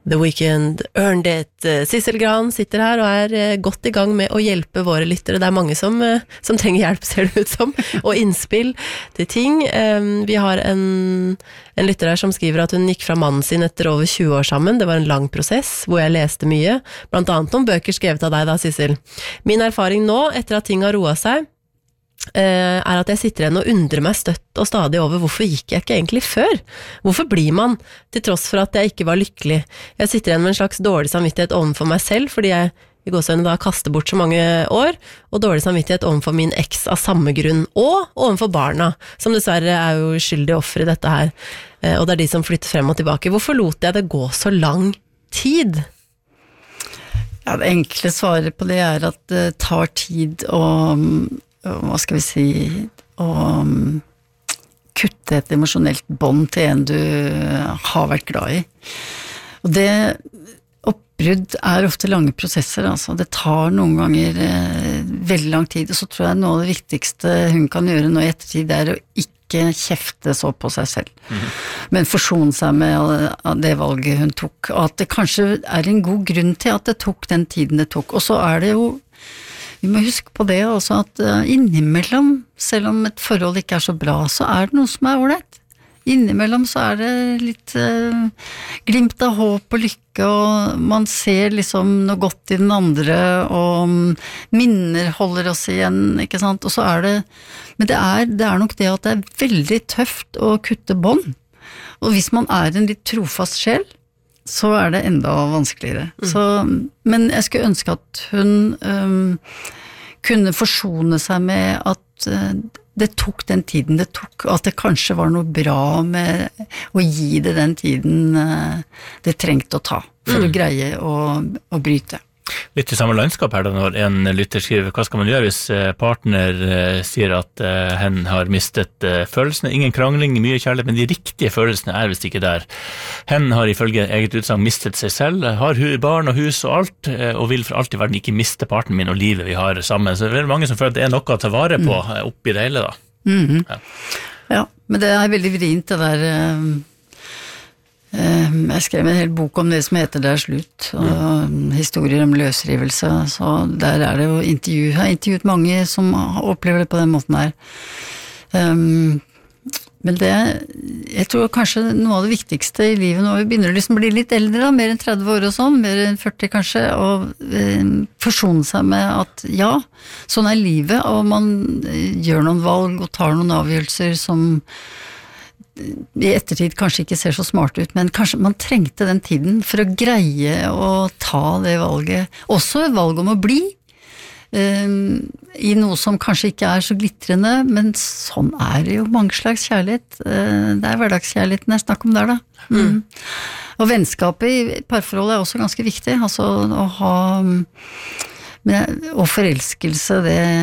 The Weeknd earned it. Sissel Gran sitter her og godt I gang med å hjelpe våre lyttere. Det mange som trenger hjelp, ser det ut som, og innspill til ting. Vi har en lytter her som skriver at hun gikk fra mannen sin etter over 20 år sammen. Det var en lang prosess, hvor jeg leste mye, blant annet om bøker skrevet av deg da, Sissel. Min erfaring nå, etter at ting har roet seg, at jeg sitter igjen og undrer meg støtt og stadig over hvorfor gikk jeg ikke egentlig før? Hvorfor blir man, til tross for at jeg ikke var lykkelig? Jeg sitter igjen med en slags dårlig samvittighet overfor meg selv, fordi jeg I gåsøgne da kaster bort så mange år, og dårlig samvittighet overfor min eks av samme grunn, og overfor barna, som dessverre jo skyldige offer I dette her, og det de som flytter frem og tilbake. Hvorfor lot jeg det gå så lang tid? Ja, det enkle svaret på det at det tar tid å hva skal vi si, å kutte et emosjonelt bånd til en du har vært glad I. Og det oppbrudd ofte lange prosesser, altså. Det tar noen ganger veldig lang tid, og så tror jeg noe av det viktigste hun kan gjøre nå I ettertid å ikke kjefte så på seg selv, men forsone seg med det valget hun tok, og at det kanskje en god grunn til at det tok den tiden det tok. Og så det jo vi må huske på det også, at innimellom, selv om et forhold ikke så bra, så det noe som ordentlig. Innimellom så det litt glimt av håp og lykke, og man ser liksom noe godt I den andre, og minner holder oss igjen, ikke sant? Og så det, men det nok det at det veldig tøft å kutte bånd. Og hvis man en litt trofast sjel, så det enda vanskeligere. Så, men jeg skulle ønske at hun kunne forsone seg med at det tok den tiden det tok, og at det kanskje var noe bra med å gi det den tiden det trengte å ta, for å greie å bryte. Litt I samme landskap da, når en lytter skriver, hva skal man gjøre hvis partner sier at hen har mistet følelsene, ingen krangling, mye kjærlighet, men de riktige følelsene visst ikke der. Hen har ifølge eget utsagn mistet seg selv, har barn og hus og alt, og vil for alltid verden ikke miste partneren min og livet vi har sammen. Så det mange som føler at det noe å ta vare på oppi det hele da. Ja, men det veldig vrient det der. Jeg skrev en hel bok om det som heter Det slutt, og historier om løsrivelse, så der det jo intervju. Jeg har intervjuet mange som opplever det på den måten her. Men jeg tror kanskje noe av det viktigste I livet når vi begynner å liksom bli litt eldre, da, mer enn 30 år og sånn, mer enn 40 kanskje, og forsone seg med at ja, sånn livet, og man gjør noen valg og tar noen avgjørelser som I ettertid kanskje ikke ser så smart ut, men kanskje man trengte den tiden for å greie å ta det valget. Også et valg om å bli I noe som kanskje ikke så glitrende, men sånn det jo mange slags kjærlighet. Det hverdagskjærligheten jeg snakker om der da. Og vennskapet I parforholdet også ganske viktig, altså å ha og forelskelse,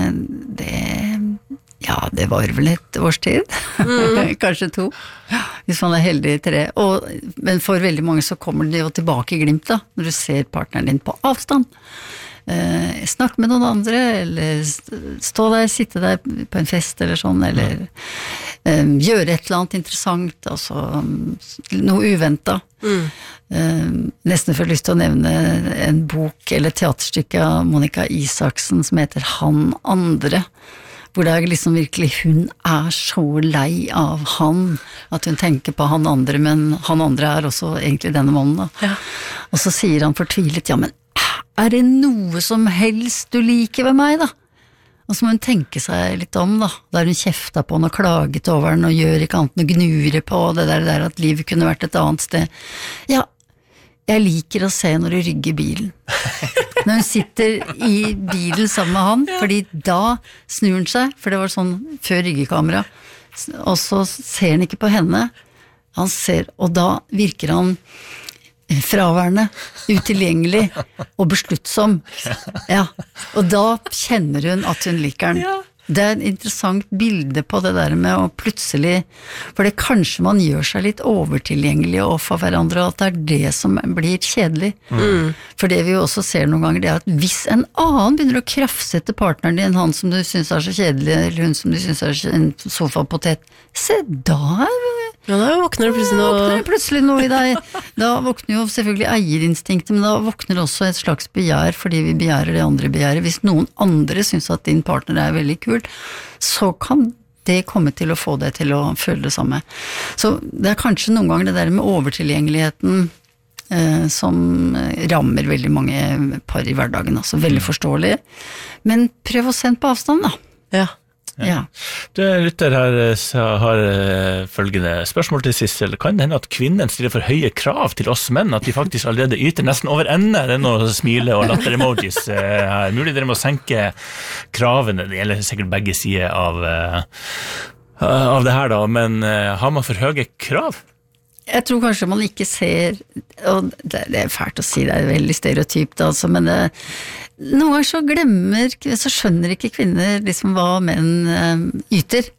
det var vel et års tid, kanskje 2, hvis man heldig I 3, men for veldig mange så kommer det jo tilbake I glimt da, når du ser partneren din på avstand, snakke med noen andre, eller stå der, sitte der på en fest eller sånn, eller gjøre et eller annet interessant, altså noe uventet. Nesten får lyst til å nevne en bok eller teaterstykke av Monica Isaksen som heter Han andre, hvor det liksom virkelig hun så lei av han, at hun tenker på han andre, men han andre også egentlig denne mannen da. Ja. Og så sier han fortvilet, ja, men det noe som helst du liker ved meg da? Og så må hun tenke seg litt om da, der hun kjeftet på han og klaget over han og gjør ikke annet enn å gnure på det der at livet kunne vært et annet sted. Ja, jeg liker å se når du rygger bilen. Når hun sitter I bilen sammen med han, fordi da snur han seg, for det var sånn før ryggekamera, og så ser han ikke på henne, han ser, og da virker han fraværende, utilgjengelig og besluttsom. Ja, og da kjenner hun at hun liker han. Det et interessant bilde på det der med å plutselig, for det kanskje man gjør seg litt overtilgjengelig overfor hverandre, og at det det som blir kjedelig. For det vi jo også ser noen ganger, det at hvis en annen begynner å krafse etter partneren din, han som du synes så kjedelig, eller hun som du synes en sofapotet, se da ja, da våkner det plutselig noe I deg. Da våkner jo selvfølgelig eierinstinktet, men da våkner også et slags begjær, fordi vi begjærer det andre begjæret. Hvis noen andre synes at din partner er veldig kul, så kan det komme til å få deg til å føle det samme. Så det er kanskje noen ganger det der med overtilgjengeligheten som rammer veldig mange par i hverdagen, altså veldig forståelig. Men prøv å sende på avstand da. Ja. Du lytter her har følgende spørsmål til Sissel. Kan det hende at kvinnen stiller for høye krav til oss menn, at de faktisk allerede yter nesten over ende? Det er noe smile og latter-emojis her. Mulig dere må senke kravene, det gjelder sikkert begge sider av det her da, men har man for høye krav? Jeg tror kanskje man ikke ser, og det er fælt å si, det er veldig stereotypt altså, men noen ganger så skjønner ikke kvinner liksom hva menn yter.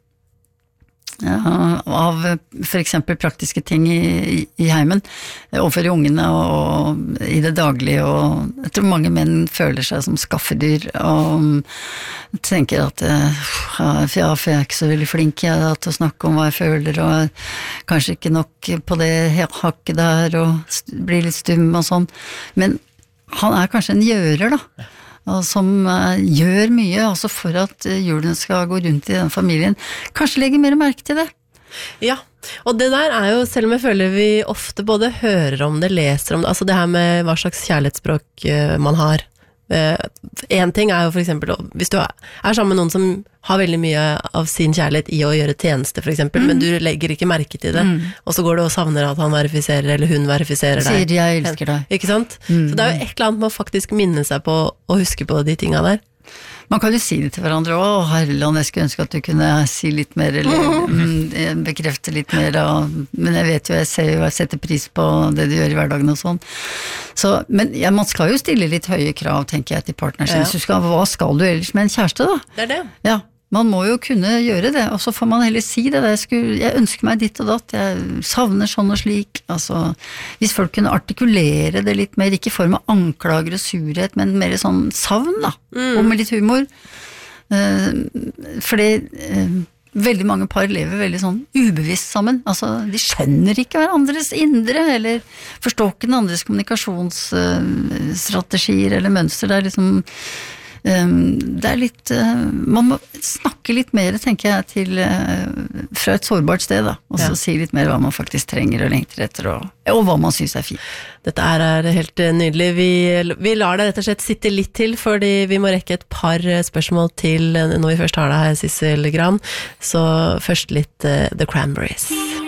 Av for eksempel praktiske ting i heimen, overfor ungene og i det daglige, og jeg tror mange menn føler seg som skaffedyr, og tenker at for jeg er ikke så veldig flink til å snakke om hva jeg føler, og kanskje ikke nok på det hakket der, og blir litt stum og sånn, men han er kanskje en gjører da, som gjør mye altså for at hjulene skal gå rundt i den familien. Kanskje legge mer merke til det. Ja, og det der er jo, selv om jeg føler vi ofte både hører om det, leser om det, altså det her med hva slags kjærlighetsspråk man har. En ting er jo for eksempel, hvis du er sammen med noen som har veldig mye av sin kjærlighet i å gjøre tjeneste for eksempel, men du legger ikke merke til det, og så går du og savner at han verifiserer eller hun verifiserer deg. Sier jeg elsker deg. Ikke sant? Så det er jo et eller annet med å faktisk minne seg på og huske på de tingene der. Man kan jo si det til hverandre, herreland, jeg skulle ønske at du kunne si litt mer, eller bekrefte litt mer, men jeg vet jo, jeg setter pris på det du gjør i hverdagen og sånn. Så, men ja, man skal jo stille litt høye krav, tenker jeg, til partneren sin. Hva skal du ellers med en kjæreste da? Det er det. Ja, man må jo kunne gjøre det, og så får man heller si det, jeg ønsker meg ditt og datt, jeg savner sånn og slik, altså, hvis folk kunne artikulere det litt mer, ikke i form av anklager og surhet, men mer sånn savn da, og med litt humor, fordi veldig mange par lever veldig sånn ubevisst sammen, altså, de skjønner ikke hverandres indre, eller forstår ikke den andres kommunikasjonsstrategier eller mønster, det er liksom det er litt man må snakke litt mer, tenker jeg, til fra et sårbart sted da, og så si litt mer hva man faktisk trenger og lengter etter, og hva man synes er fint. Dette er helt nydelig. Vi lar det rett og slett sitte litt til, fordi vi må rekke et par spørsmål til når vi først har deg her, Sissel Gran, så først litt The Cranberries.